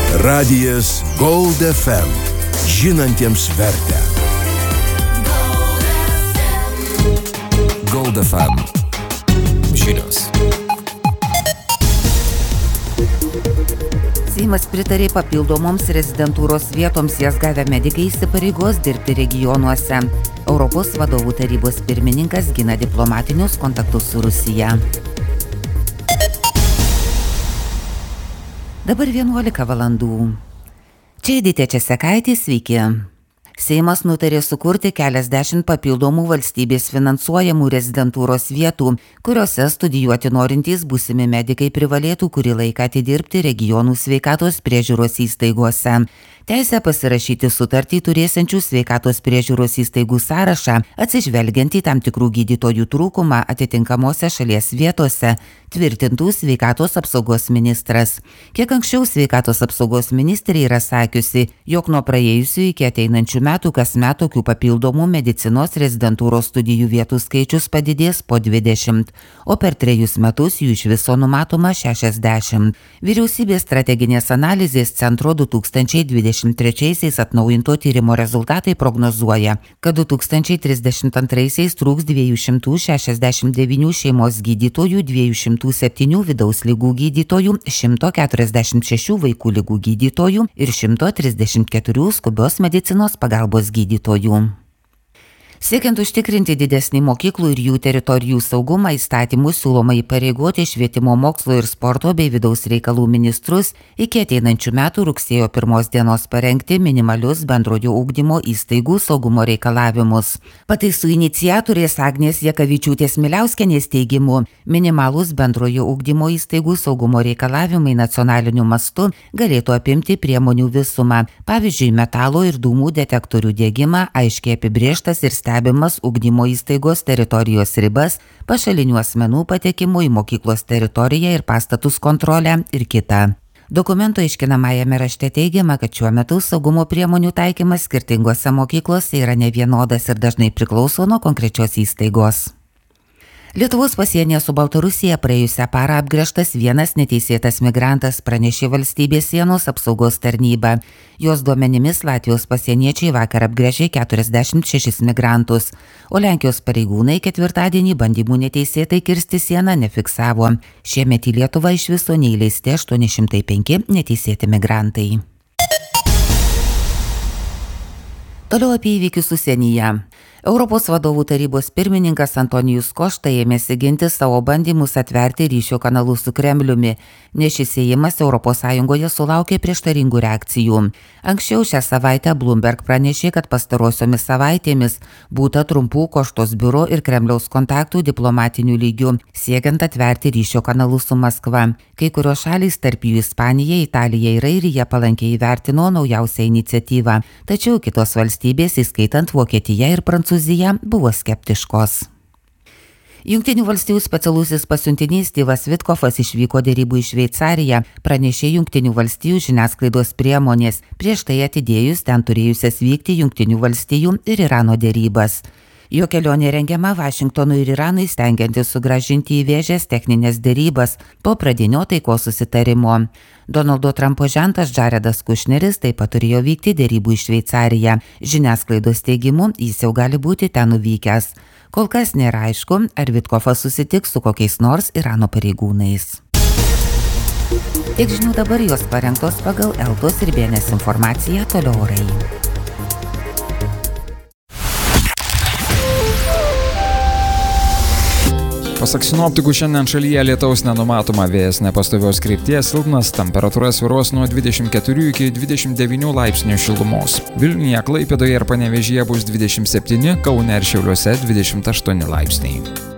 Radijas Gold FM. Žinantiems vertę. Gold FM. Žinios. Seimas pritarė papildomoms rezidentūros vietoms, jas gavę medikai įsipareigos dirbti regionuose. Europos vadovų tarybos pirmininkas gina diplomatinius kontaktus su Rusija. Dabar 11 valandų. Čia Editė Česekaitė, sveiki. Seimas nutarė sukurti keliasdešimt papildomų valstybės finansuojamų rezidentūros vietų, kuriuose studijuoti norintys būsimi medikai privalėtų kurį laiką atidirbti regionų sveikatos priežiūros įstaigose. Teisę pasirašyti sutartį turėsiančių sveikatos priežiūros įstaigų sąrašą, atsižvelgiant į tam tikrų gydytojų trūkumą atitinkamose šalies vietose, tvirtintų sveikatos apsaugos ministras. Kiek anksčiau sveikatos apsaugos ministrė yra sakiusi, jog nuo praėjusių iki ateinančių metų kasmet tokių papildomų medicinos rezidentūros studijų vietų skaičius padidės po 20, o per 3 metus jų iš viso numatoma 60. Vyriausybės strateginės analizės centro 2023 atnaujinto tyrimo rezultatai prognozuoja, kad 2032 trūks 269 šeimos gydytojų, 207 vidaus ligų gydytojų, 146 vaikų ligų gydytojų ir 134 skubios medicinos pagalbos gydytojų. Siekiant užtikrinti didesnį mokyklų ir jų teritorijų saugumą, įstatymų siūloma įpareigoti švietimo, mokslo ir sporto bei vidaus reikalų ministrus iki ateinančių metų rugsėjo 1 dienos parengti minimalius bendrojo ugdymo įstaigų saugumo reikalavimus. Pataisų iniciatorės Agnės Jakavičiūtės Miliauskienės teigimu, minimalūs bendrojo ugdymo įstaigų saugumo reikalavimai nacionaliniu mastu galėtų apimti priemonių visumą, pavyzdžiui, metalo ir dūmų detektorių diegimą, aiškiai apibrėžtas ir stebimas ugdymo įstaigos teritorijos ribas, pašalinių asmenų patekimų į mokyklos teritoriją ir pastatus kontrolę ir kita. Dokumento aiškinamajame rašte teigiama, kad šiuo metu saugumo priemonių taikymas skirtingose mokyklose yra nevienodas ir dažnai priklauso nuo konkrečios įstaigos. Lietuvos pasienyje su Baltarusija praėjusią parą apgręžtas vienas neteisėtas migrantas, pranešė valstybės sienos apsaugos tarnyba. Jos duomenimis Latvijos pasieniečiai vakar apgręžė 46 migrantus, o Lenkijos pareigūnai ketvirtadienį bandymų neteisėtai kirsti sieną nefiksavo. Šiemet į Lietuvą iš viso neįleisti 805 neteisėti migrantai. Toliau apie įvykius užsienyje. Europos vadovų tarybos pirmininkas Antonijus Košta ėmėsi ginti savo bandymus atverti ryšio kanalus su Kremliumi, nes šis ėjimas ES sulaukė prieštaringų reakcijų. Anksčiau šią savaitę Bloomberg pranešė, kad pastarosiomis savaitėmis būta trumpų Koštos biuro ir Kremliaus kontaktų diplomatinių lygių, siekiant atverti ryšio kanalus su Maskva. Kai kurios šalys, tarp jų Ispanija, Italija ir Airija, palankiai įvertino naujausią iniciatyvą, tačiau kitos valstybės, įskaitant Vokietiją ir Prancūzija, buvo skeptiškos. Jungtinių valstijų specialusis pasiuntinys Steve'as Witkoffas išvyko derybų į Šveicariją, pranešė Jungtinių valstijų žiniasklaidos priemonės, prieš tai atidėjus ten turėjusias vykti Jungtinių valstijų ir Irano derybas. Jo kelionė rengiama Vašingtonui ir Iranui, stengiantis sugrąžinti į vėžes techninės derybas po pradinio taikos susitarimo. Donaldo Trumpo žentas Jaredas Kušneris taip pat turėjo vykti derybų į Šveicariją. Žiniasklaidos teigimu, jis jau gali būti ten nuvykęs. Kol kas nėra aišku, ar Witkoffas susitiks su kokiais nors Irano pareigūnais. Tiek žinių dabar, jos parengtos pagal Eltos ir BNS informaciją, toliau orai. Pasak sinoptikų, šiandien šalyje lietaus nenumatoma, vėjas nepastovios krypties, silpnas, temperatūra svyruos nuo 24 iki 29 laipsnių šilumos. Vilniuje, Klaipėdoje ir Panevėžyje bus 27, Kaune ir Šiauliuose 28 laipsniai.